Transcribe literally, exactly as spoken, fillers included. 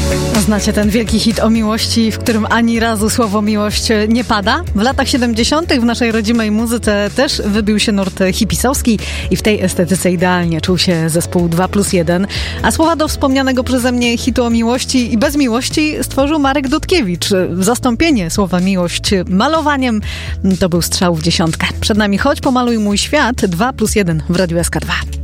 Znacie ten wielki hit o miłości, w którym ani razu słowo miłość nie pada? W latach siedemdziesiątych w naszej rodzimej muzyce też wybił się nurt hipisowski i w tej estetyce idealnie czuł się zespół dwa plus jeden. A słowa do wspomnianego przeze mnie hitu o miłości i bez miłości stworzył Marek Dudkiewicz. Zastąpienie słowa miłość malowaniem to był strzał w dziesiątkę. Przed nami Chodź pomaluj mój świat, dwa plus jeden w Radiu S K dwa.